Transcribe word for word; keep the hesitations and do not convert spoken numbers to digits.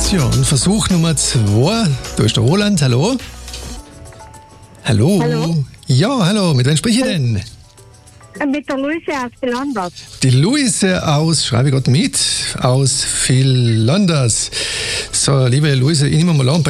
Ja, und Versuch Nummer zwei. Da ist der Roland, hallo. Hallo. Hallo. Ja, hallo, mit wem spreche ich denn? Mit der Luise aus Belanders. Die Luise aus, schreibe ich gerade mit, aus Villanders. So, liebe Luise, ich nehme mal an,